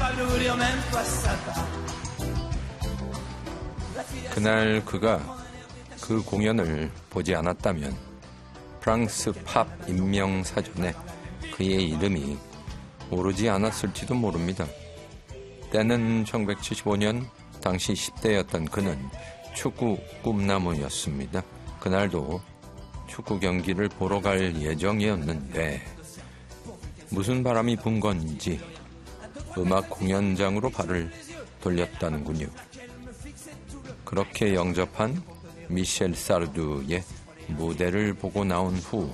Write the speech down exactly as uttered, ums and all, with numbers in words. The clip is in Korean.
그날 그가 그 공연을 보지 않았다면 프랑스 팝 인명사전에 그의 이름이 오르지 않았을지도 모릅니다. 때는 천구백칠십오 년, 당시 십 대였던 그는 축구 꿈나무였습니다. 그날도 축구 경기를 보러 갈 예정이었는데 무슨 바람이 분 건지 음악 공연장으로 발을 돌렸다는군요. 그렇게 영접한 미셸 사르두의 무대를 보고 나온 후